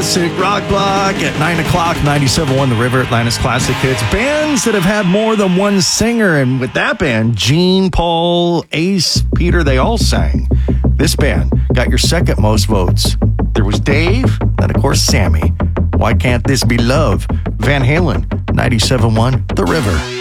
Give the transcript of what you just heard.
Classic Rock Block at 9 o'clock, 97.1 The River, Atlanta's Classic Hits. Bands that have had more than one singer. And with that band, Gene, Paul, Ace, Peter, they all sang. This band got your second most votes. There was Dave, and of course, Sammy. Why Can't This Be Love? Van Halen, 97.1 The River.